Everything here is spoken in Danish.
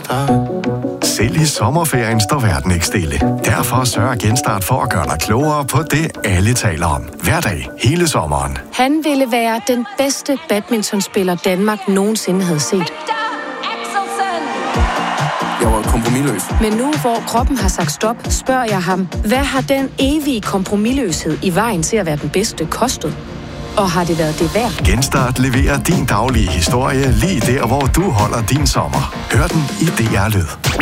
Selv i sommerferien står verden ikke stille. Derfor sørger Genstart for at gøre dig klogere på det, alle taler om. Hver dag, hele sommeren. Han ville være den bedste badmintonspiller, Danmark nogensinde havde set. Jeg var kompromisløs. Men nu, hvor kroppen har sagt stop, spørger jeg ham, hvad har den evige kompromisløshed i vejen til at være den bedste kostet? Og har det været det værd? Genstart leverer din daglige historie lige der, hvor du holder din sommer. Hør den i DR Lyd.